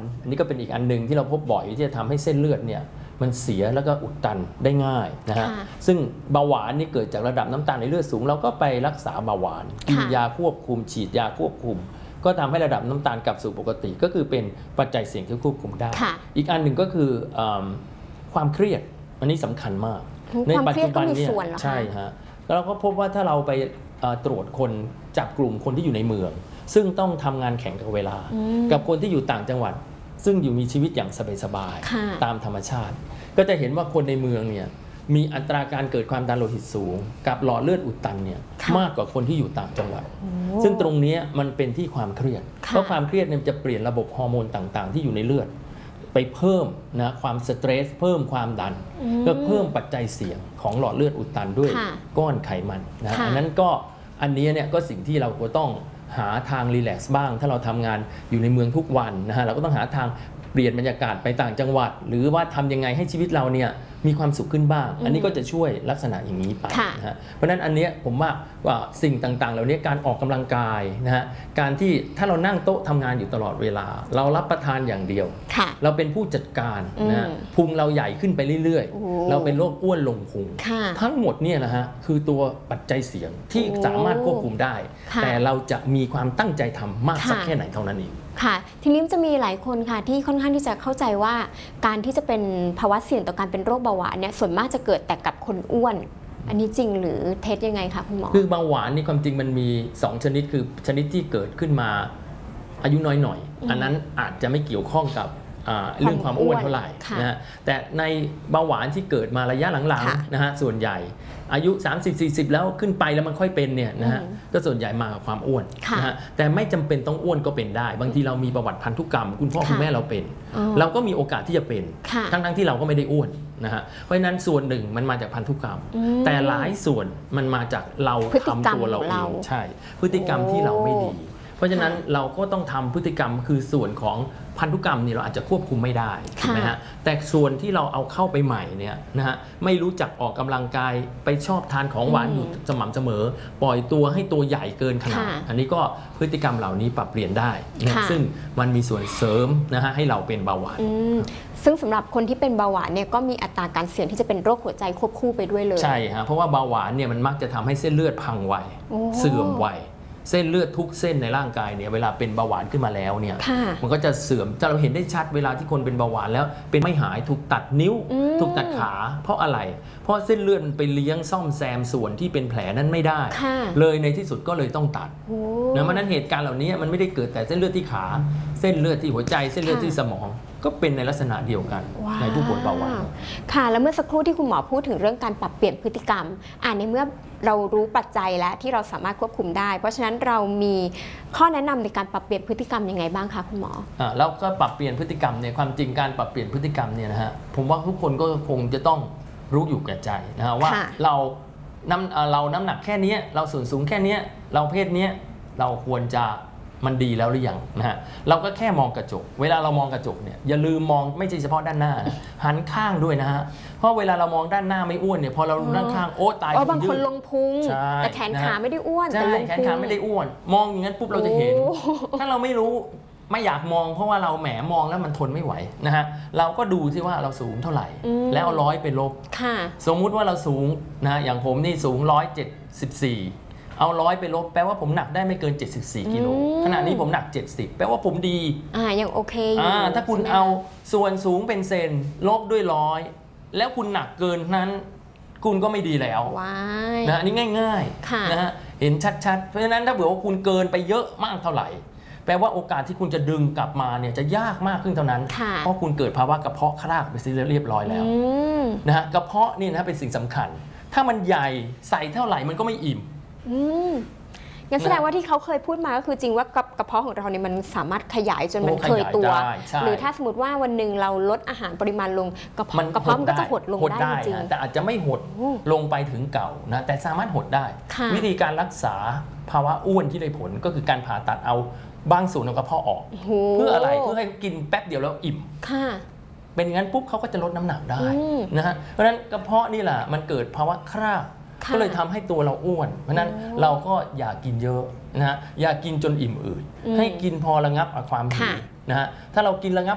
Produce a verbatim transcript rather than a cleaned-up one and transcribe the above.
อันนี้ก็เป็นอีกอันหนึ่งที่เราพบบ่อยที่จะทำให้เส้นเลือดเนี่ยมันเสียแล้วก็อุดตันได้ง่ายนะฮะซึ่งเบาหวานนี่เกิดจากระดับน้ำตาลในเลือดสูงเราก็ไปรักษาเบาหวานกินยาควบคุมฉีดยาควบคุมก็ทำให้ระดับน้ำตาลกลับสู่ปกติก็คือเป็นปัจจัยเสี่ยงที่ควบคุมได้อีกอันหนึ่งก็คือความเครียดอันนี้สำคัญมากในปัจจุบันเนี่ยใช่ฮะแล้วเราก็พบว่าถ้าเราไปตรวจคนจับกลุ่มคนที่อยู่ในเมืองซึ่งต้องทำงานแข่งกับเวลากับคนที่อยู่ต่างจังหวัดซึ่งอยู่มีชีวิตอย่างสบายๆตามธรรมชาติก็จะเห็นว่าคนในเมืองเนี่ยมีอัตราการเกิดความดันโลหิตสูงกับหลอดเลือดอุดตันเนี่ยมากกว่าคนที่อยู่ต่างจังหวัดซึ่งตรงนี้มันเป็นที่ความเครียดเพราะความเครียดเนี่ยจะเปลี่ยนระบบฮอร์โมนต่างๆที่อยู่ในเลือดไปเพิ่มนะความสเตรสเพิ่มความดันก็เพิ่มปัจจัยเสี่ยงของหลอดเลือดอุดตันด้วยก้อนไขมันนะอันนั้นก็อันนี้เนี่ยก็สิ่งที่เราก็ต้องหาทางรีแลกซ์บ้างถ้าเราทำงานอยู่ในเมืองทุกวันนะฮะเราก็ต้องหาทางเปลี่ยนบรรยากาศไปต่างจังหวัดหรือว่าทำยังไงให้ชีวิตเราเนี่ยมีความสุขขึ้นบ้างอันนี้ก็จะช่วยลักษณะอย่างนี้ไปนะฮะเพราะฉะนั้นอันนี้ผมว่าว่าสิ่งต่างๆเหล่านี้การออกกำลังกายนะฮะการที่ถ้าเรานั่งโต๊ะทำงานอยู่ตลอดเวลาเรารับประทานอย่างเดียวเราเป็นผู้จัดการนะพุงเราใหญ่ขึ้นไปเรื่อยๆเราเป็นโรคอ้วนลงพุงทั้งหมดเนี่ยนะฮะคือตัวปัจจัยเสี่ยงที่สามารถควบคุมได้แต่เราจะมีความตั้งใจทำมากสักแค่ไหนเท่านั้นเองค่ะทีนี้จะมีหลายคนค่ะที่ค่อนข้างที่จะเข้าใจว่าการที่จะเป็นภาวะเสี่ยงต่อการเป็นโรคเบาหวานเนี่ยส่วนมากจะเกิดแต่กับคนอ้วนอันนี้จริงหรือเท็จยังไงคะคุณหมอคือเบาหวานนี่ความจริงมันมีสองชนิดคือชนิดที่เกิดขึ้นมาอายุน้อยหน่อยอันนั้นอาจจะไม่เกี่ยวข้องกับเรื่องความอ้วนเท่าไหร่นะฮะแต่ในเบาหวานที่เกิดมาระยะหลังๆนะฮะส่วนใหญ่อายุ สามสิบสี่สิบ แล้วขึ้นไปแล้วมันค่อยเป็นเนี่ยนะฮะก็ส่วนใหญ่มากับความอ้วนนะฮะแต่ไม่จำเป็นต้องอ้วนก็เป็นได้บางทีเรามีประวัติพันธุกรรมคุณพ่อคุณแม่เราเป็นเราก็มีโอกาสที่จะเป็นทั้งๆที่เราก็ไม่ได้อ้วนนะฮะเพราะฉะนั้นส่วนหนึ่งมันมาจากพันธุกรรมแต่หลายส่วนมันมาจากเราทำตัวเราเองใช่พฤติกรรมที่เราไม่ดีเพราะฉะนั้นเราก็ต้องทำพฤติกรรมคือส่วนของพันธุกรรมนี่เราอาจจะควบคุมไม่ได้ใช่ไหมฮะแต่ส่วนที่เราเอาเข้าไปใหม่เนี่ยนะฮะไม่รู้จักออกกำลังกายไปชอบทานของหวานอยู่สม่ำเสมอปล่อยตัวให้ตัวใหญ่เกินขนาดอันนี้ก็พฤติกรรมเหล่านี้ปรับเปลี่ยนได้นะซึ่งมันมีส่วนเสริมนะฮะให้เราเป็นเบาหวานซึ่งสำหรับคนที่เป็นเบาหวานเนี่ยก็มีอัตราการเสี่ยงที่จะเป็นโรคหัวใจควบคู่ไปด้วยเลยใช่ฮะเพราะว่าเบาหวานเนี่ยมันมักจะทำให้เส้นเลือดพังไวเสื่อมไวเส้นเลือดทุกเส้นในร่างกายเนี่ยเวลาเป็นเบาหวานขึ้นมาแล้วเนี่ยมันก็จะเสื่อมจะเราเห็นได้ชัดเวลาที่คนเป็นเบาหวานแล้วเป็นไม่หายถูกตัดนิ้วถูกตัดขาเพราะอะไรเพราะเส้นเลือดมันไปเลี้ยงซ่อมแซมส่วนที่เป็นแผลนั้นไม่ได้เลยในที่สุดก็เลยต้องตัดนะเพราะนั้นเหตุการณ์เหล่านี้มันไม่ได้เกิดแต่เส้นเลือดที่ขาเส้นเลือดที่หัวใจเส้นเลือดที่สมองก็เป็นในลักษณะเดียวกันในผู้ป่วยเบาหวานค่ะแล้วเมื่อสักครู่ที่คุณหมอพูดถึงเรื่องการปรับเปลี่ยนพฤติกรรมอ่าในเมื่อเรารู้ปัจจัยแล้วที่เราสามารถควบคุมได้เพราะฉะนั้นเรามีข้อแนะนำในการปรับเปลี่ยนพฤติกรรมยังไงบ้างคะคุณหมออ่าแล้วก็ปรับเปลี่ยนพฤติกรรมเนี่ยความจริงการปรับเปลี่ยนพฤติกรรมเนี่ยนะฮะผมว่าทุกคนก็คงจะต้องรู้อยู่แก่ใจนะฮะว่าเราน้ำเราน้ำหนักแค่นี้เราส่วนสูงแค่นี้เราเพศนี้เราควรจะมันดีแล้วหรือยังนะฮะเราก็แค่มองกระจกเวลาเรามองกระจกเนี่ยอย่าลืมมองไม่ใช่เฉพาะด้านหน้าหันข้างด้วยนะฮะเพราะเวลาเรามองด้านหน้าไม่อ้วนเนี่ยพอเราด้านข้างโอ้ตายบางคนลงพุงแต่แขนขาไม่ได้อ้วนแต่ลงพุงแขนขาไม่ได้อ้วนมองอย่างนั้นปุ๊บเราจะเห็นถ้าเราไม่รู้ไม่อยากมองเพราะว่าเราแหมมองแล้วมันทนไม่ไหวนะฮะเราก็ดูซิว่าเราสูงเท่าไหร่แล้วเอาร้อยไปลบสมมุติว่าเราสูงนะอย่างผมนี่สูงหนึ่งร้อยเจ็ดสิบสี่เอาร้อยไปลบแปลว่าผมหนักได้ไม่เกินเจ็ดสิบสี่กิโลขณะนี้ผมหนักเจ็ดสิบแปลว่าผมดีอ่ายังโอเคอยู่อ่าถ้าคุณเอาส่วนสูงเป็นเซนลบด้วยร้อยแล้วคุณหนักเกินนั้นคุณก็ไม่ดีแล้วนะอันนี้ง่ายๆนะฮะเห็นชัดๆเพราะฉะนั้นถ้าเผื่อว่าคุณเกินไปเยอะมากเท่าไหร่แปลว่าโอกาสที่คุณจะดึงกลับมาเนี่ยจะยากมากขึ้นเท่านั้นเพราะคุณเกิดภาวะกระเพาะคลากไปเรียบร้อยแล้วนะฮะกระเพาะนี่นะเป็นสิ่งสำคัญถ้ามันใหญ่ใส่เท่าไหร่มันก็ไม่อิ่มอืมงั้นแสดงว่าที่เขาเคยพูดมาก็คือจริงว่ากระเพาะของเราเนี่ยมันสามารถขยายจนมันเคยตัวหรือถ้าสมมติว่าวันหนึ่งเราลดอาหารปริมาณลงกระเพาะกระเพาะมันก็จะหดลงได้จริงแต่อาจจะไม่หดลงไปถึงเก่านะแต่สามารถหดได้วิธีการรักษาภาวะอ้วนที่ได้ผลก็คือการผ่าตัดเอาบางส่วนของกระเพาะออกเพื่ออะไรเพื่อให้กินแป๊บเดียวแล้วอิ่มเป็นงั้นปุ๊บเขาก็จะลดน้ำหนักได้นะฮะเพราะฉะนั้นกระเพาะนี่แหละมันเกิดภาวะคราบก็เลยทำให้ตัวเราอ้วนเพราะนั้นเราก็อย่ากินเยอะนะฮะอย่ากินจนอิ่มอืดให้กินพอระงับความหิวนะฮะถ้าเรากินระงับ